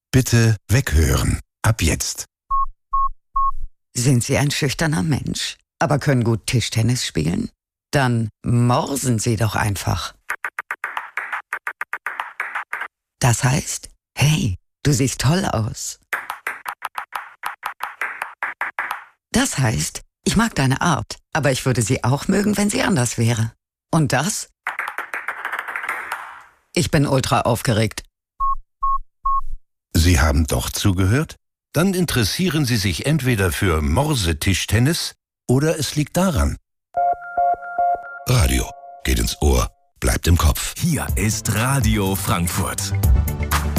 Bitte weghören. Ab jetzt. Sind Sie ein schüchterner Mensch, aber können gut Tischtennis spielen? Dann morsen Sie doch einfach. Das heißt, hey, du siehst toll aus. Das heißt, ich mag deine Art, aber ich würde sie auch mögen, wenn sie anders wäre. Und das? Ich bin ultra aufgeregt. Sie haben doch zugehört? Dann interessieren Sie sich entweder für Morsetischtennis oder es liegt daran. Radio geht ins Ohr, bleibt im Kopf. Hier ist Radio Frankfurt.